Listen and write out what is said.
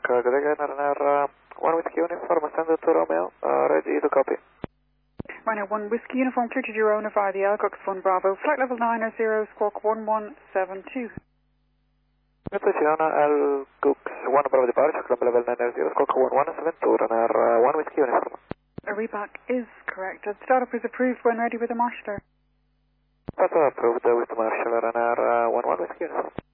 good again, RNR 1 Whiskey Uniform, ascended to Romeo, ready to copy. Runner 1 Whiskey Uniform, clear to Girona via the Alcox 1 Bravo, flight level 90, squawk 1172. Good to Girona, Alcox 1 Bravo departure, climb level 90, squawk 1172, runner 1 Whiskey Uniform. A reback is correct. The startup is approved when ready with the marshaller. That's approved with the marshaller, runner 1 Whiskey Uniform.